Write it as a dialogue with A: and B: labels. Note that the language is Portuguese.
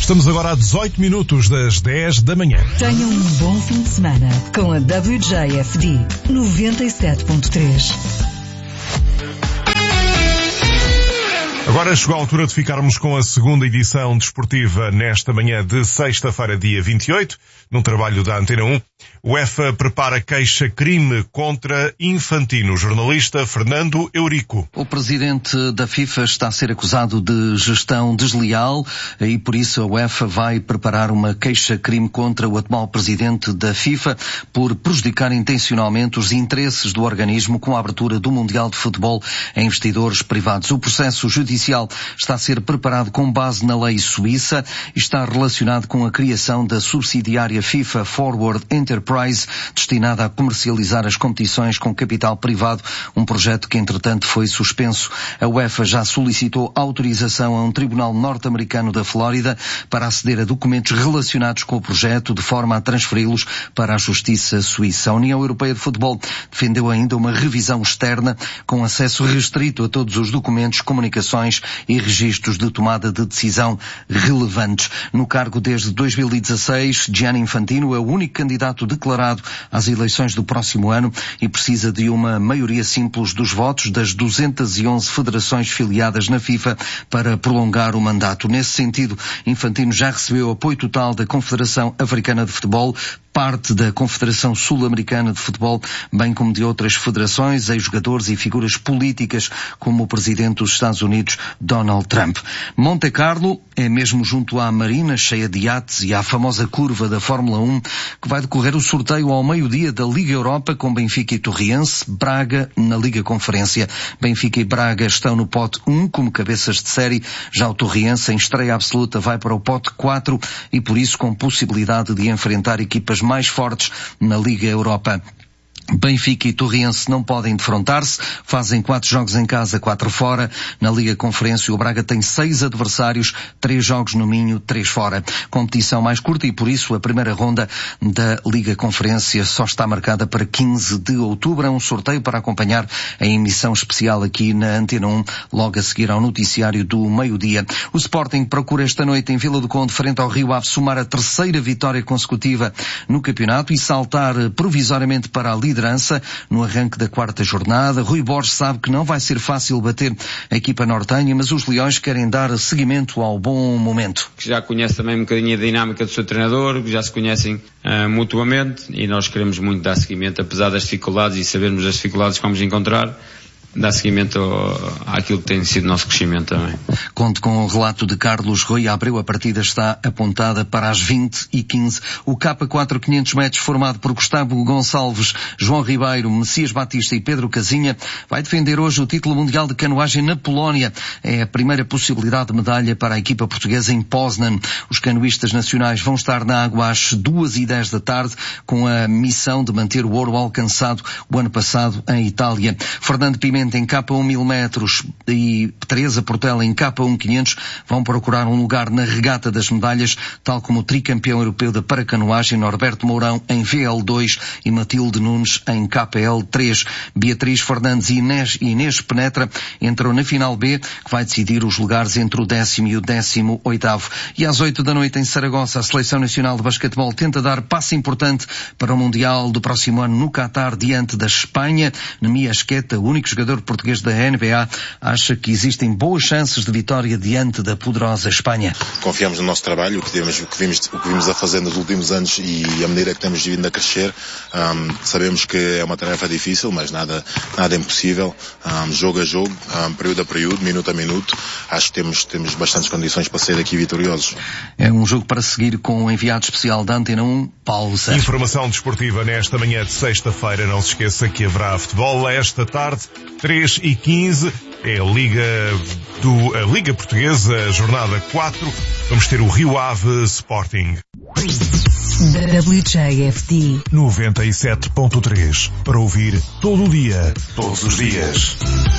A: Estamos agora a 18 minutos das 10 da manhã.
B: Tenham um bom fim de semana com a WJFD 97.3.
A: Agora chegou a altura de ficarmos com a segunda edição desportiva nesta manhã de sexta-feira, dia 28, num trabalho da Antena 1. O UEFA prepara queixa-crime contra Infantino. O jornalista Fernando Eurico.
C: O presidente da FIFA está a ser acusado de gestão desleal e por isso a UEFA vai preparar uma queixa-crime contra o atual presidente da FIFA por prejudicar intencionalmente os interesses do organismo com a abertura do Mundial de Futebol a investidores privados. O processo judicial está a ser preparado com base na lei suíça e está relacionado com a criação da subsidiária FIFA Forward Enterprise, destinada a comercializar as competições com capital privado, um projeto que entretanto foi suspenso. A UEFA já solicitou autorização a um tribunal norte-americano da Flórida para aceder a documentos relacionados com o projeto, de forma a transferi-los para a justiça suíça. A União Europeia de Futebol defendeu ainda uma revisão externa com acesso restrito a todos os documentos, comunicações e registros de tomada de decisão relevantes. No cargo desde 2016, Gianni Infantino é o único candidato declarado às eleições do próximo ano e precisa de uma maioria simples dos votos das 211 federações filiadas na FIFA para prolongar o mandato. Nesse sentido, Infantino já recebeu apoio total da Confederação Africana de Futebol, parte da Confederação Sul-Americana de Futebol, bem como de outras federações, ex-jogadores e figuras políticas, como o presidente dos Estados Unidos, Donald Trump. Monte Carlo é mesmo junto à marina, cheia de iates, e à famosa curva da Fórmula 1, que vai decorrer o sorteio ao meio-dia da Liga Europa com Benfica e Torriense, Braga na Liga Conferência. Benfica e Braga estão no pote 1 como cabeças de série, já o Torriense, em estreia absoluta, vai para o pote 4 e por isso com possibilidade de enfrentar equipas mais fortes na Liga Europa. Benfica e Torriense não podem defrontar-se, fazem 4 jogos em casa, 4 fora. Na Liga Conferência o Braga tem 6 adversários, 3 jogos no Minho, 3 fora. Competição mais curta e por isso a primeira ronda da Liga Conferência só está marcada para 15 de outubro. É um sorteio para acompanhar a emissão especial aqui na Antena 1, logo a seguir ao noticiário do meio-dia. O Sporting procura esta noite em Vila do Conde, frente ao Rio Ave, somar a 3ª vitória consecutiva no campeonato e saltar provisoriamente para a liderança no arranque da 4ª jornada. Rui Borges sabe que não vai ser fácil bater a equipa nortenha, mas os Leões querem dar seguimento ao bom momento.
D: Já conhece também um bocadinho a dinâmica do seu treinador, já se conhecem mutuamente e nós queremos muito dar seguimento, apesar das dificuldades e sabermos as dificuldades que vamos encontrar, dar seguimento àquilo que tem sido o nosso crescimento também.
C: Conto com o relato de Carlos Rui Abreu. A partida está apontada para as 20h15. O K4 500 metros, formado por Gustavo Gonçalves, João Ribeiro, Messias Batista e Pedro Casinha, vai defender hoje o título mundial de canoagem na Polónia. É a primeira possibilidade de medalha para a equipa portuguesa em Poznan. Os canoístas nacionais vão estar na água às 2h10 da tarde, com a missão de manter o ouro alcançado o ano passado em Itália. Fernando Pimenta em K1 1000 metros e Teresa Portela em K1 500 vão procurar um lugar na regata das medalhas, tal como o tricampeão europeu da paracanoagem Norberto Mourão em VL2 e Matilde Nunes em KPL3. Beatriz Fernandes e Inês Penetra entram na final B, que vai decidir os lugares entre o 10º e o 18º. E às 8 da noite em Saragossa, a Seleção Nacional de Basquetebol tenta dar passo importante para o Mundial do próximo ano no Qatar, diante da Espanha. Nemi Asqueta, o único jogador português da NBA, acha que existem boas chances de vitória diante da poderosa Espanha.
E: Confiamos no nosso trabalho, o que vimos a fazer nos últimos anos e a maneira que temos vindo a crescer. Sabemos que é uma tarefa difícil, mas nada impossível. Jogo a jogo, período a período, minuto a minuto. Acho que temos bastantes condições para ser aqui vitoriosos.
C: É um jogo para seguir com o enviado especial da Antena 1, Paulo Sérgio.
A: Informação desportiva nesta manhã de sexta-feira. Não se esqueça que haverá futebol esta tarde, 3h15, é a Liga Portuguesa, jornada 4. Vamos ter o Rio Ave Sporting.
B: WJFD
A: 97.3, para ouvir todo o dia, todos os dias.